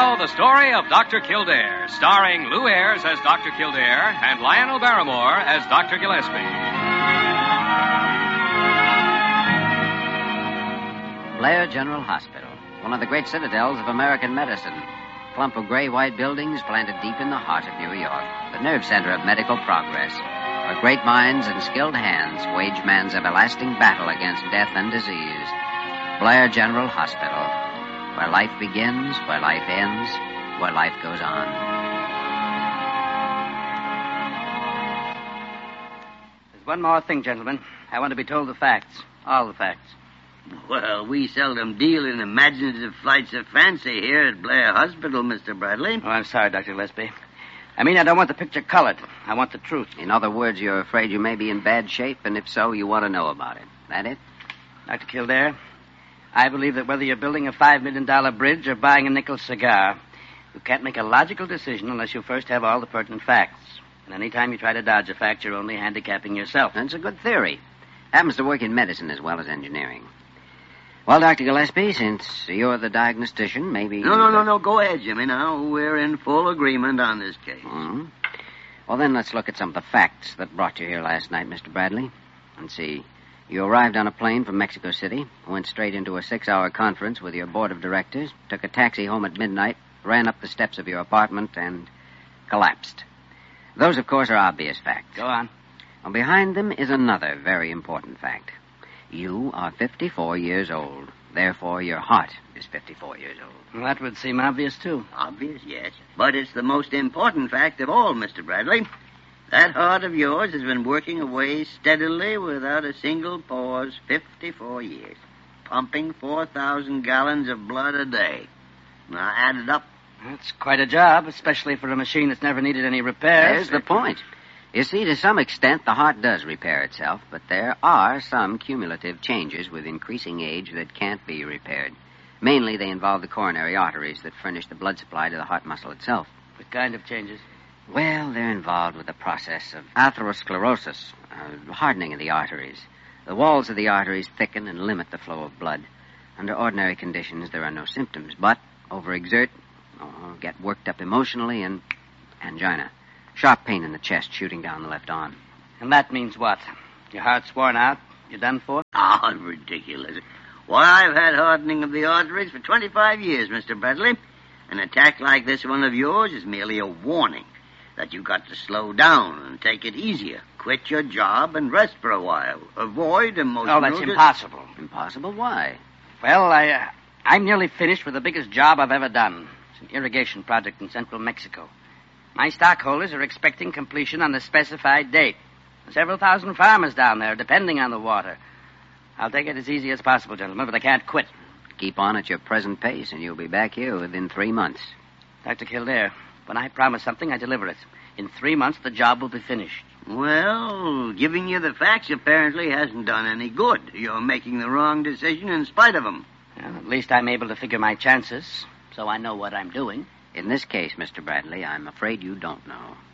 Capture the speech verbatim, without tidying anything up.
now, the story of Doctor Kildare, starring Lou Ayres as Doctor Kildare and Lionel Barrymore as Doctor Gillespie. Blair General Hospital, one of the great citadels of American medicine. Clump of gray-white buildings planted deep in the heart of New York, the nerve center of medical progress, where great minds and skilled hands wage man's everlasting battle against death and disease. Blair General Hospital, where life begins, where life ends, where life goes on. There's one more thing, gentlemen. I want to be told the facts. All the facts. Well, we seldom deal in imaginative flights of fancy here at Blair Hospital, Mister Bradley. Oh, I'm sorry, Doctor Gillespie. I mean, I don't want the picture colored. I want the truth. In other words, you're afraid you may be in bad shape, and if so, you want to know about it. That it? Doctor Kildare, I believe that whether you're building a five million dollars bridge or buying a nickel cigar, you can't make a logical decision unless you first have all the pertinent facts. And any time you try to dodge a fact, you're only handicapping yourself. That's a good theory. Happens to work in medicine as well as engineering. Well, Doctor Gillespie, since you're the diagnostician, maybe... No, no, no, no. Go ahead, Jimmy, now. We're in full agreement on this case. Mm-hmm. Well, then let's look at some of the facts that brought you here last night, Mister Bradley. Let's see. You arrived on a plane from Mexico City, went straight into a six-hour conference with your board of directors, took a taxi home at midnight, ran up the steps of your apartment, and collapsed. Those, of course, are obvious facts. Go on. Well, behind them is another very important fact. You are fifty-four years old. Therefore, your heart is fifty-four years old. Well, that would seem obvious, too. Obvious, yes. But it's the most important fact of all, Mister Bradley. That heart of yours has been working away steadily without a single pause fifty-four years, pumping four thousand gallons of blood a day. Now, add it up. That's quite a job, especially for a machine that's never needed any repairs. There's the point. You see, to some extent, the heart does repair itself, but there are some cumulative changes with increasing age that can't be repaired. Mainly, they involve the coronary arteries that furnish the blood supply to the heart muscle itself. What kind of changes? Well, they're involved with the process of atherosclerosis, uh, hardening of the arteries. The walls of the arteries thicken and limit the flow of blood. Under ordinary conditions, there are no symptoms, but overexert, or get worked up emotionally, and angina. Sharp pain in the chest shooting down the left arm. And that means what? Your heart's worn out? You're done for? Oh, ridiculous. Why, I've had hardening of the arteries for twenty-five years, Mister Bradley. An attack like this one of yours is merely a warning that you've got to slow down and take it easier. Quit your job and rest for a while. Avoid emotional... Oh, that's impossible. Impossible? Why? Well, I, uh, I'm nearly finished with the biggest job I've ever done. It's an irrigation project in central Mexico. My stockholders are expecting completion on the specified date. Several thousand farmers down there depending on the water. I'll take it as easy as possible, gentlemen, but I can't quit. Keep on at your present pace, and you'll be back here within three months. Doctor Kildare, when I promise something, I deliver it. In three months, the job will be finished. Well, giving you the facts apparently hasn't done any good. You're making the wrong decision in spite of them. Well, at least I'm able to figure my chances, so I know what I'm doing. In this case, Mister Bradley, I'm afraid you don't know.